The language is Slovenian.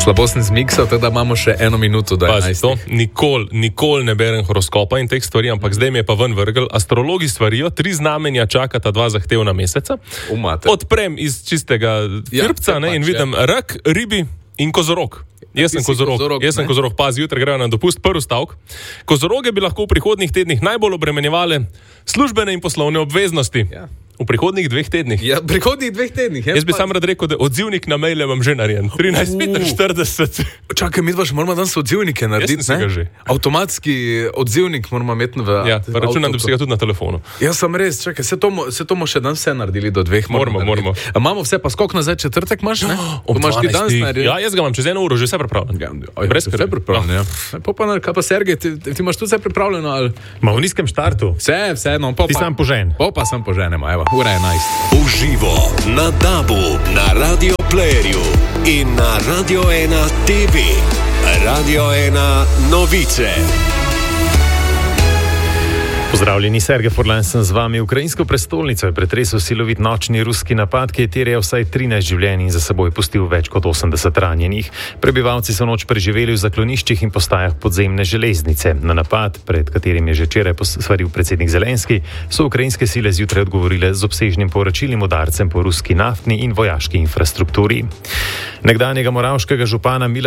Slabo sem zmiksal, tako da imamo še 1 minuto do 11. Nikoli ne berem horoskopa in teh stvari, ampak zdaj mi je pa ven vrgel. Astrologi svarijo, 3 znamenja čakata 2 zahtevna meseca. Odprem iz čistega hrbca in vidim rak, ribi in kozorog. Jaz sem kozorog, pazi, jutri grejo na dopust, prvi stavek. Kozoroge bi lahko v prihodnjih tednih najbolj obremenjevale službene in poslovne obveznosti. Ja. V prihodnjih 2 tednih. Ja, v prihodnjih 2 tednih. Jaz bi sam rad rekel, da odzivnik na maile vam že narejen. 13:40. Čakaj, mi dva še moramo danes odzivnike narediti, ne? Avtomatski odzivnik moramo imeti v... Ja, pa računam, da bi si ga tudi na telefonu. Ja, sem res, čakaj, se to mo še danes vse naredili do 2. Moramo. Imamo vse, pa skok nazaj, četrtek imaš, ne? Imaš ti danes narediti? Ja, jaz ga imam čez 1 uro, že vse pripravljeno. Brez vse pripravljeno, ja. Kaj pa Sergej, ti imaš tudi vse pripravljeno, ali? Ma v nizkem štartu. Vse, no. Ti sam požen. Pa sam poženemo, evo. Ura 11. Uživo na DAB-u, na Radio Playerju in na Radio 1 TV. Radio 1 novice. Pozdravljeni, Sergej Furlan sem z vami. Ukrajinsko prestolnico je pretresel silovit nočni ruski napad, ki je terjal vsaj 13 življenj in za seboj pustil več kot 80 ranjenih. Prebivalci so noč preživeli v zakloniščih in postajah podzemne železnice. Na napad, pred katerim je že včeraj svaril predsednik Zelenski, so ukrajinske sile zjutraj odgovorile z obsežnim povračilnim udarcem po ruski naftni in vojaški infrastrukturi. Nekdanjega moravškega župana